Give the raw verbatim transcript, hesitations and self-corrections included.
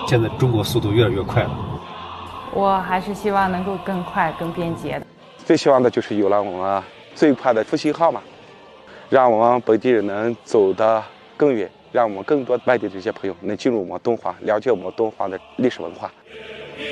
现在中国速度越来越快了。 我还是希望能够更快、更便捷的。 最希望的就是有了我们最快的复兴号嘛，让我们本地人能走得更远，让我们更多外地的这些朋友能进入我们敦煌，了解我们敦煌的历史文化。